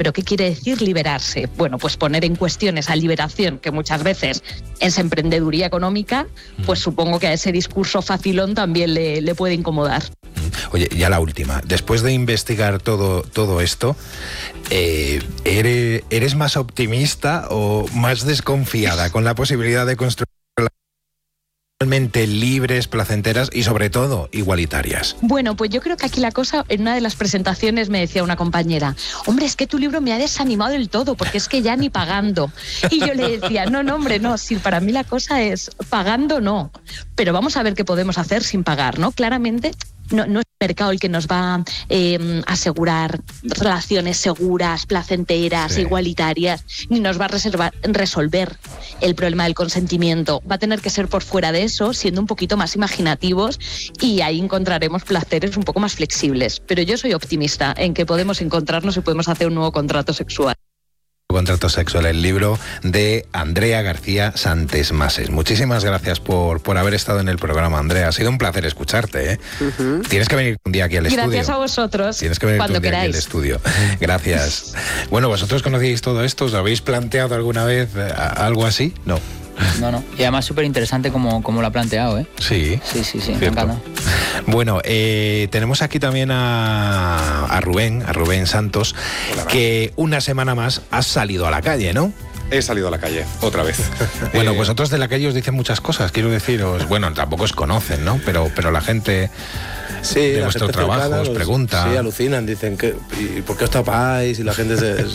¿Pero qué quiere decir liberarse? Bueno, pues poner en cuestión esa liberación, que muchas veces es emprendeduría económica, pues supongo que a ese discurso facilón también le puede incomodar. Oye, ya la última. Después de investigar todo esto, ¿eres más optimista o más desconfiada con la posibilidad de construir realmente libres, placenteras y sobre todo igualitarias? Bueno, pues yo creo que aquí la cosa, en una de las presentaciones me decía una compañera, hombre, es que tu libro me ha desanimado del todo, porque es que ya ni pagando. Y yo le decía, no, hombre, no, si para mí la cosa es pagando, no. Pero vamos a ver qué podemos hacer sin pagar, ¿no? Claramente no es el mercado el que nos va a asegurar relaciones seguras, placenteras, igualitarias, ni nos va a resolver el problema del consentimiento. Va a tener que ser por fuera de eso, siendo un poquito más imaginativos, y ahí encontraremos placeres un poco más flexibles. Pero yo soy optimista en que podemos encontrarnos y podemos hacer un nuevo contrato sexual. Contrato sexual, el libro de Andrea García Santesmases. Muchísimas gracias por haber estado en el programa, Andrea. Ha sido un placer escucharte, ¿eh? Tienes que venir un día aquí al estudio. Gracias a vosotros. Tienes que venir cuando un día queráis. aquí al estudio. Gracias. Bueno, ¿vosotros conocíais todo esto? ¿Os habéis planteado alguna vez algo así? No. No. Y además súper interesante como lo ha planteado, ¿eh? Sí. Sí, me encanta. Bueno, tenemos aquí también a Rubén Santos, que una semana más has salido a la calle, ¿no? He salido a la calle, otra vez. Bueno, pues otros de la calle os dicen muchas cosas, quiero deciros. Bueno, tampoco os conocen, ¿no? Pero la gente de vuestro trabajo os pregunta. Sí, alucinan, dicen, ¿y por qué os tapáis? Y la gente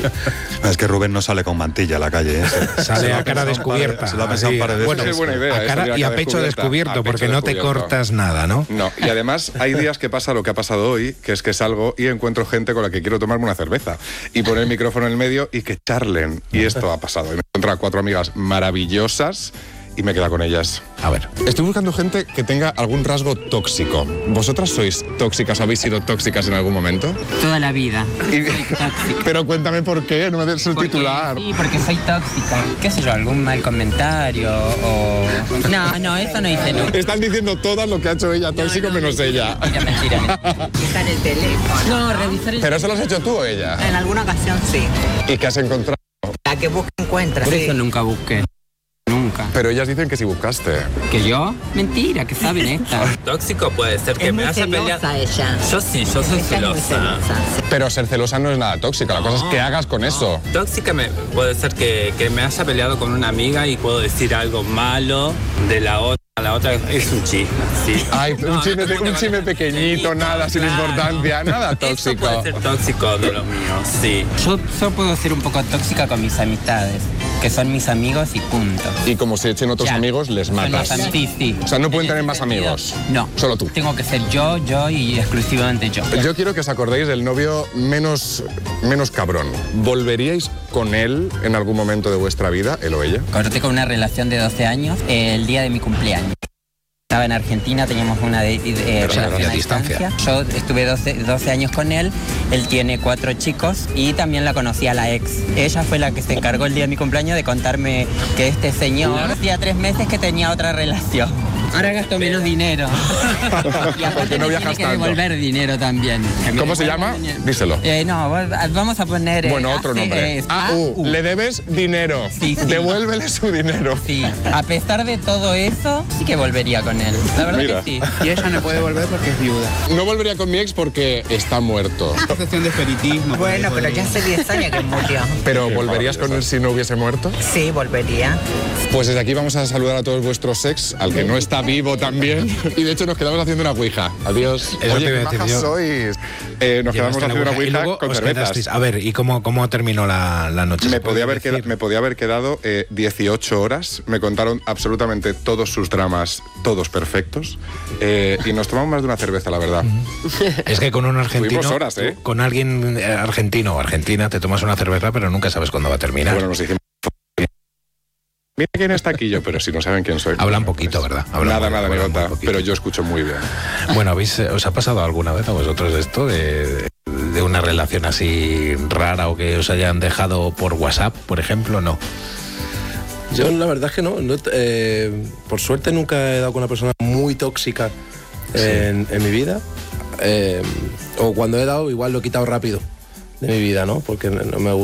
Es que Rubén no sale con mantilla a la calle, ¿eh? Sale a cara descubierta. Se lo ha pensado un par de veces. Bueno, es buena idea, a cara y a pecho descubierto, porque no te cortas nada, ¿no? No, y además hay días que pasa lo que ha pasado hoy, que es que salgo y encuentro gente con la que quiero tomarme una cerveza y poner el micrófono en el medio y que charlen. Y esto ha pasado. Y me encuentro a 4 amigas maravillosas y me he quedado con ellas. A ver. Estoy buscando gente que tenga algún rasgo tóxico. ¿Vosotras sois tóxicas? ¿Habéis sido tóxicas en algún momento? Toda la vida. Pero cuéntame por qué, no me des el titular. Sí, porque soy tóxica. ¿Qué sé yo? ¿Algún mal comentario? O... No, eso no hice nunca. Están diciendo todas lo que ha hecho ella tóxico menos ella. Mentira. Revisar el teléfono. No, revisar el... ¿Pero eso lo has hecho tú o ella? En alguna ocasión sí. ¿Y qué has encontrado? La que busca encuentra. Por Sí. eso nunca busqué. Nunca. Pero ellas dicen que sí buscaste. ¿Que yo? Mentira, que saben esta. Tóxico puede ser que Es me muy haya peleado. celosa ella. Yo sí, yo soy Ella es muy celosa. celosa. Pero ser celosa no es nada tóxica, la cosa es que hagas con eso. Tóxica puede ser que me haya peleado con una amiga y puedo decir algo malo de la otra. La otra es un chisme, sí. Ay, un chisme pequeñito, nada, sin importancia, nada Eso tóxico. puede ser tóxico de lo mío, sí. Yo puedo ser un poco tóxica con mis amistades, que son mis amigos y punto. Y como se echen otros Ya. amigos, les Son matas. más sí. O sea, no pueden En tener ese más sentido, amigos. No. Solo tú. Tengo que ser yo y exclusivamente yo. Yo quiero que os acordéis del novio menos cabrón. ¿Volveríais con él en algún momento de vuestra vida, él o ella? Corté con una relación de 12 años el día de mi cumpleaños. Estaba en Argentina, teníamos una relación a distancia. Yo estuve 12 años con él, él tiene 4 chicos y también la conocí a la ex. Ella fue la que se encargó el día de mi cumpleaños de contarme que este señor hacía 3 meses que tenía otra relación. Ahora gasto menos dinero. Y aparte Porque no me viajas tiene que tanto. devolver dinero también. Que me ¿Cómo se devuelva llama? dinero. Díselo. No, vamos a poner... Bueno, otro nombre. Le debes dinero. Sí. Devuélvele su dinero. Sí, a pesar de todo eso, sí que volvería con él. La verdad Mira. que sí. Y ella no puede volver porque es viuda. No volvería con mi ex porque está muerto. Cuestión de espiritismo. Bueno, pero ya hace 10 años que murió. ¿Pero volverías con él si no hubiese muerto? Sí, volvería. Pues desde aquí vamos a saludar a todos vuestros ex, al que no está vivo también. Y de hecho nos quedamos haciendo una ouija. Adiós. Eso Oye, te iba a qué decir majas yo. sois. Nos quedamos haciendo una y ouija luego con os cervezas. quedasteis. A ver, ¿y cómo terminó la noche? Me podía haber quedado 18 horas. Me contaron absolutamente todos sus dramas, todos perfectos. Y nos tomamos más de una cerveza, la verdad. Es que con un argentino, Tuvimos horas, ¿eh? con alguien argentino o argentina, te tomas una cerveza, pero nunca sabes cuándo va a terminar. Bueno, nos hicimos... Mira quién está aquí yo, pero si no saben quién soy. Hablan poquito, ¿verdad? Nada, hablan muy nota, poquito. pero yo escucho muy bien. Bueno, ¿os ha pasado alguna vez a vosotros esto de una relación así rara o que os hayan dejado por WhatsApp, por ejemplo? No. Yo la verdad es que no. Por suerte nunca he dado con una persona muy tóxica en mi vida. O cuando he dado, igual lo he quitado rápido de mi vida, ¿no? Porque no me gusta.